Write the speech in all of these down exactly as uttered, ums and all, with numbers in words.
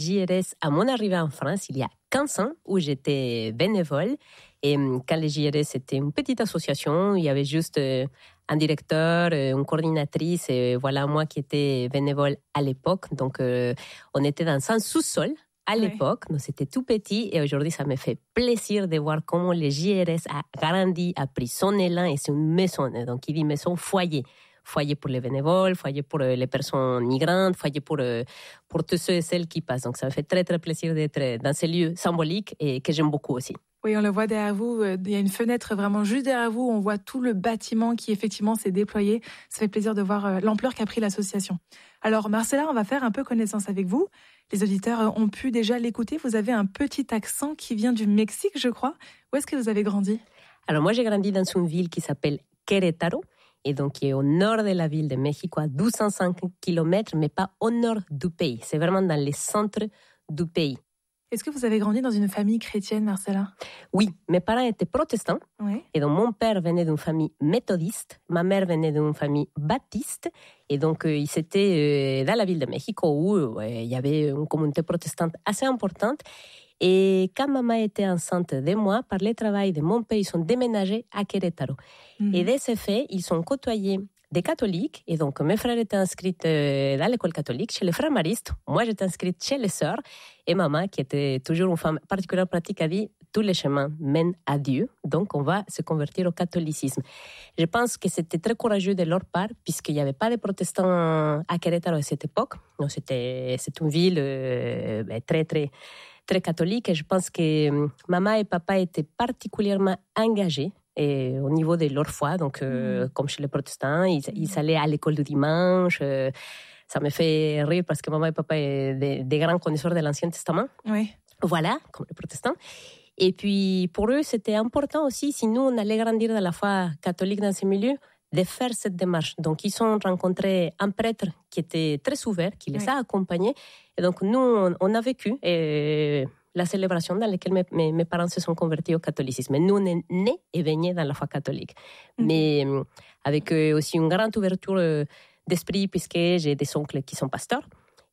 J R S, à mon arrivée en France, il y a quinze ans, où j'étais bénévole. Et quand les J R S, c'était une petite association, il y avait juste un directeur, une coordinatrice, et voilà moi qui étais bénévole à l'époque. Donc, euh, on était dans un sous-sol à l'époque, oui. Donc c'était tout petit. Et aujourd'hui, ça me fait plaisir de voir comment les J R S a grandi, a pris son élan, et c'est une maison. Donc, il dit maison foyer. Foyer pour les bénévoles, foyer pour les personnes migrantes, foyer pour, pour tous ceux et celles qui passent. Donc, ça me fait très, très plaisir d'être dans ces lieux symboliques et que j'aime beaucoup aussi. Oui, on le voit derrière vous. Il y a une fenêtre vraiment juste derrière vous. On voit tout le bâtiment qui, effectivement, s'est déployé. Ça fait plaisir de voir l'ampleur qu'a pris l'association. Alors, Marcela, on va faire un peu connaissance avec vous. Les auditeurs ont pu déjà l'écouter. Vous avez un petit accent qui vient du Mexique, je crois. Où est-ce que vous avez grandi? Alors, moi, j'ai grandi dans une ville qui s'appelle Querétaro. Et donc, qui est au nord de la ville de Mexico, à deux cent cinq kilomètres, mais pas au nord du pays. C'est vraiment dans le centre du pays. Est-ce que vous avez grandi dans une famille chrétienne, Marcela? Oui, mes parents étaient protestants. Oui. Et donc, mon père venait d'une famille méthodiste, ma mère venait d'une famille baptiste. Et donc, euh, ils étaient euh, dans la ville de Mexico où euh, il y avait une communauté protestante assez importante. Et quand maman était enceinte de moi, par le travail de mon père, ils sont déménagés à Querétaro. Mmh. Et de ce fait, ils sont côtoyés des catholiques. Et donc, mes frères étaient inscrits dans l'école catholique, chez les frères maristes. Moi, j'étais inscrite chez les sœurs. Et maman, qui était toujours une femme particulièrement pratique, a dit « tous les chemins mènent à Dieu, donc on va se convertir au catholicisme ». Je pense que c'était très courageux de leur part, puisqu'il n'y avait pas de protestants à Querétaro à cette époque. Donc, c'était, c'est une ville euh, très, très... très catholique, et je pense que maman et papa étaient particulièrement engagés et, au niveau de leur foi, donc euh, mmh. comme chez les protestants, ils, ils allaient à l'école du dimanche. Euh, ça me fait rire parce que maman et papa sont des, des grands connaisseurs de l'Ancien Testament. Oui. Voilà, comme les protestants. Et puis pour eux, c'était important aussi, si nous on allait grandir dans la foi catholique dans ces milieux, de faire cette démarche. Donc, ils ont rencontré un prêtre qui était très ouvert, qui les oui. a accompagnés. Et donc, nous, on, on a vécu euh, la célébration dans laquelle mes, mes, mes parents se sont convertis au catholicisme. Nous, on est nés et baignés dans la foi catholique. Mm-hmm. Mais euh, avec euh, aussi une grande ouverture euh, d'esprit, puisque j'ai des oncles qui sont pasteurs.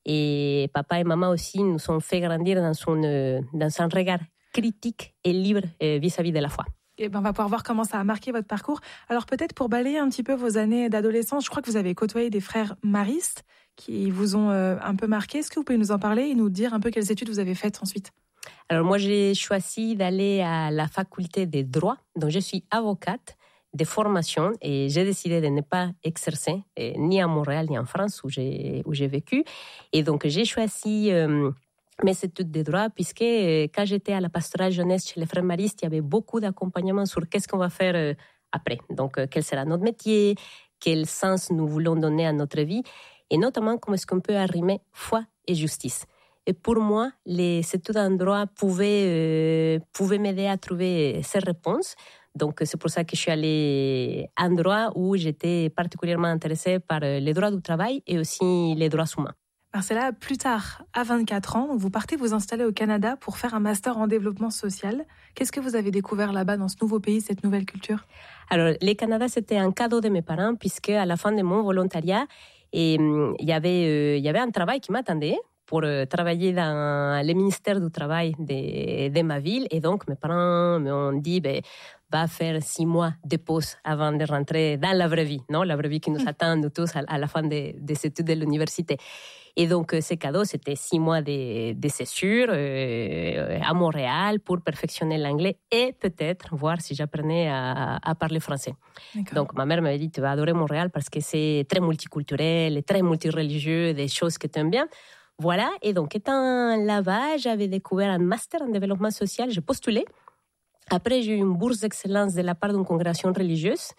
Et papa et maman aussi nous ont fait grandir dans, son, euh, dans un regard critique et libre euh, vis-à-vis de la foi. Eh ben, on va pouvoir voir comment ça a marqué votre parcours. Alors peut-être pour balayer un petit peu vos années d'adolescence, je crois que vous avez côtoyé des frères maristes qui vous ont euh, un peu marqué. Est-ce que vous pouvez nous en parler et nous dire un peu quelles études vous avez faites ensuite? Alors moi, j'ai choisi d'aller à la faculté de droit. Donc je suis avocate de formation et j'ai décidé de ne pas exercer eh, ni à Montréal ni en France où j'ai, où j'ai vécu. Et donc j'ai choisi... Euh, mes études de droit, puisque euh, quand j'étais à la pastorale jeunesse chez les frères maristes, il y avait beaucoup d'accompagnement sur qu'est-ce qu'on va faire euh, après. Donc, euh, quel sera notre métier, quel sens nous voulons donner à notre vie, et notamment comment est-ce qu'on peut arrimer foi et justice. Et pour moi, les études en droit pouvaient, euh, pouvaient m'aider à trouver ces réponses. Donc, c'est pour ça que je suis allée en droit, où j'étais particulièrement intéressée par les droits du travail et aussi les droits humains. Marcela, plus tard, à vingt-quatre ans, vous partez vous installer au Canada pour faire un master en développement social. Qu'est-ce que vous avez découvert là-bas, dans ce nouveau pays, cette nouvelle culture? Alors, le Canada, c'était un cadeau de mes parents, puisque à la fin de mon volontariat, il y avait, euh, il y avait un travail qui m'attendait pour euh, travailler dans le ministère du Travail de, de ma ville. Et donc, mes parents m'ont dit, ben, va faire six mois de pause avant de rentrer dans la vraie vie, non? La vraie vie qui nous attend nous tous à, à la fin des, des études de l'université. Et donc, ce cadeau, c'était six mois de, de césure euh, à Montréal pour perfectionner l'anglais et peut-être voir si j'apprenais à, à parler français. D'accord. Donc, ma mère m'avait dit, tu vas adorer Montréal parce que c'est très multiculturel, très multireligieux, des choses que tu aimes bien. Voilà, et donc, étant là-bas, j'avais découvert un master en développement social, j'ai postulé. Après, j'ai eu une bourse d'excellence de la part d'une congrégation religieuse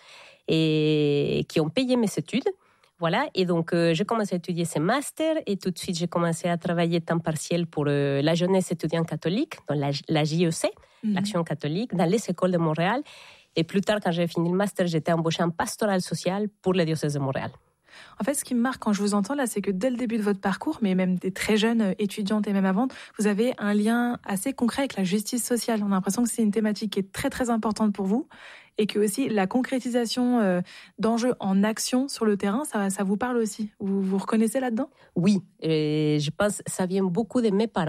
et qui ont payé mes études. Voilà, et donc euh, j'ai commencé à étudier ce master et tout de suite j'ai commencé à travailler temps partiel pour euh, la jeunesse étudiante catholique, dans la, la J E C, mm-hmm. l'Action catholique, dans les écoles de Montréal. Et plus tard, quand j'ai fini le master, j'étais embauchée en pastoral social pour le diocèse de Montréal. En fait, ce qui me marque quand je vous entends là, c'est que dès le début de votre parcours, mais même des très jeunes étudiantes et même avant, vous avez un lien assez concret avec la justice sociale. On a l'impression que c'est une thématique qui est très très importante pour vous et que aussi la concrétisation euh, d'enjeux en action sur le terrain, ça, ça vous parle aussi. Vous vous reconnaissez là-dedans ? Oui, et je pense que ça vient beaucoup de mes parents.